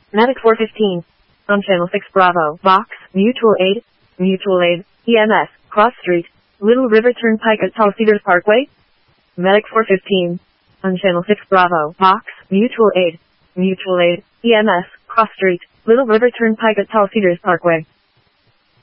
Medic 415. On Channel 6 Bravo. Vox, Mutual Aid, EMS, Cross Street, Little River Turnpike at Tall Cedars Parkway. Medic 415. On Channel 6 Bravo. Vox, Mutual Aid, EMS, Cross Street, Little River Turnpike at Tall Cedars Parkway.